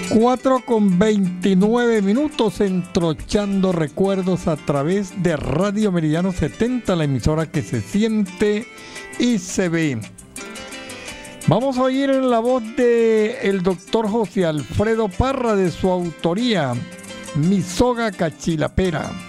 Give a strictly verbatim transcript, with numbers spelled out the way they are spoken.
cuatro con veintinueve minutos, entrochando recuerdos a través de Radio Meridiano setenta, la emisora que se siente y se ve. Vamos a oír en la voz de el doctor José Alfredo Parra, de su autoría, Mi Soga Cachilapera.